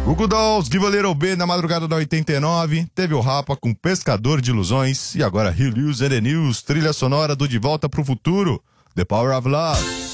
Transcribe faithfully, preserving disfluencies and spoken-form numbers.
Google Dolls, Give a Little Bit na madrugada da oitenta e nove, teve o Rapa com Pescador de Ilusões e agora He Lives and the News, trilha sonora do De Volta pro Futuro, The Power of Love.